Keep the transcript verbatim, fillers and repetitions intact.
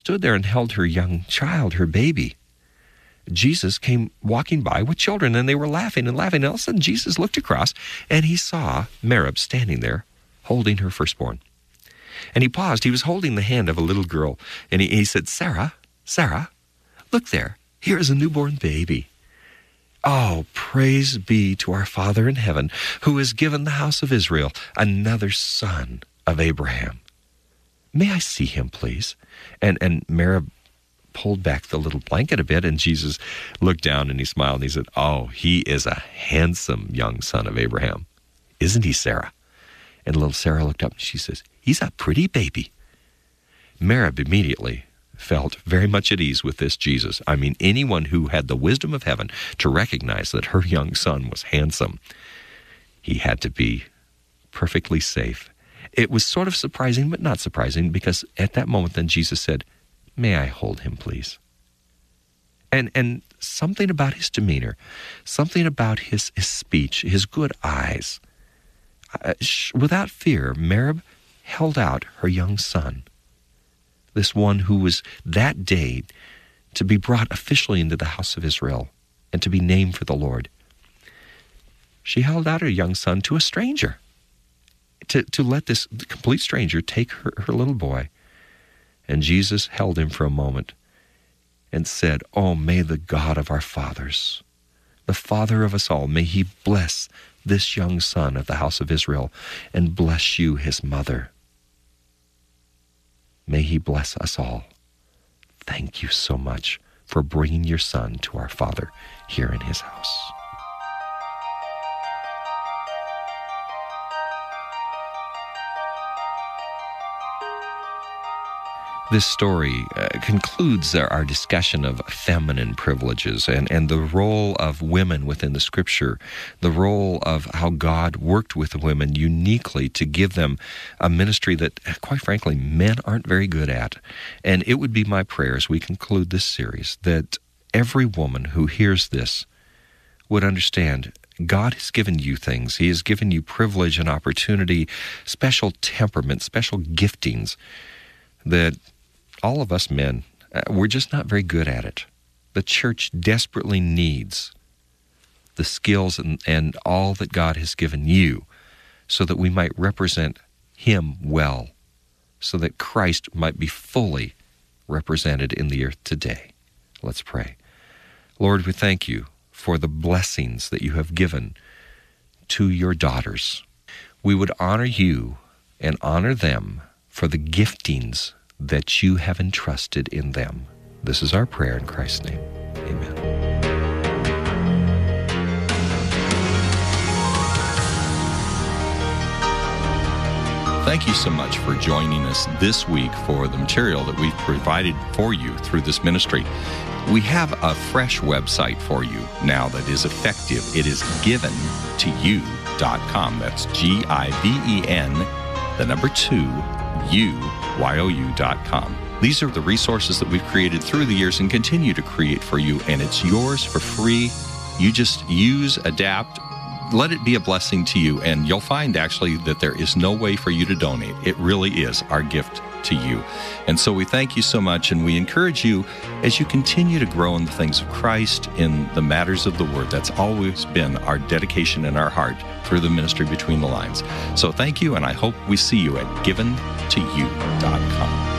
stood there and held her young child, her baby. Jesus came walking by with children, and they were laughing and laughing. And all of a sudden, Jesus looked across, and he saw Merab standing there, holding her firstborn. And he paused. He was holding the hand of a little girl, and he, he said, Sarah, Sarah, look there. Here is a newborn baby. Oh, praise be to our Father in heaven, who has given the house of Israel another son of Abraham. May I see him, please? And and Merab pulled back the little blanket a bit, and Jesus looked down and he smiled and he said, oh, he is a handsome young son of Abraham. Isn't he, Sarah? And little Sarah looked up and she says, he's a pretty baby. Merab immediately felt very much at ease with this Jesus. I mean, anyone who had the wisdom of heaven to recognize that her young son was handsome, he had to be perfectly safe. It was sort of surprising, but not surprising, because at that moment then Jesus said, may I hold him, please? And and something about his demeanor, something about his, his speech, his good eyes, uh, sh- without fear, Merab held out her young son, this one who was that day to be brought officially into the house of Israel and to be named for the Lord. She held out her young son to a stranger, to, to let this complete stranger take her, her little boy. And Jesus held him for a moment and said, oh, may the God of our fathers, the Father of us all, may he bless this young son of the house of Israel and bless you, his mother. May he bless us all. Thank you so much for bringing your son to our Father here in his house. This story uh, concludes our, our discussion of feminine privileges and, and the role of women within the Scripture, the role of how God worked with women uniquely to give them a ministry that, quite frankly, men aren't very good at. And it would be my prayer as we conclude this series that every woman who hears this would understand God has given you things. He has given you privilege and opportunity, special temperament, special giftings that all of us men, uh, we're just not very good at it. The church desperately needs the skills and, and all that God has given you so that we might represent him well, so that Christ might be fully represented in the earth today. Let's pray. Lord, we thank you for the blessings that you have given to your daughters. We would honor you and honor them for the giftings that you have entrusted in them. This is our prayer in Christ's name. Amen. Thank you so much for joining us this week for the material that we've provided for you through this ministry. We have a fresh website for you now that is effective. It is given to you dot com. That's G I V E N, the number two, U, Y O U dot com. These are the resources that we've created through the years and continue to create for you, and it's yours for free. You just use, adapt, let it be a blessing to you, and you'll find actually that there is no way for you to donate. It really is our gift to you. And so we thank you so much, and we encourage you as you continue to grow in the things of Christ, in the matters of the Word. That's always been our dedication in our heart through the ministry Between the Lines. So thank you, and I hope we see you at given to you dot com.